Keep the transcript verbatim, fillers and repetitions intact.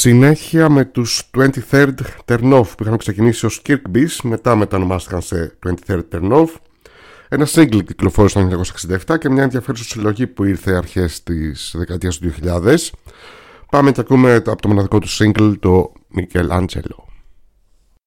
Συνέχεια με τους twenty-third Turn Off που είχαν ξεκινήσει ως Kirkbees, μετά μετανομάστηκαν σε twenty-third Turn Off. Ένα single κυκλοφόρησε το χίλια εννιακόσια εξήντα επτά και μια ενδιαφέρουσα συλλογή που ήρθε αρχές της δεκαετίας του δύο χιλιάδες. Πάμε και ακούμε από το μοναδικό του single, το Michelangelo.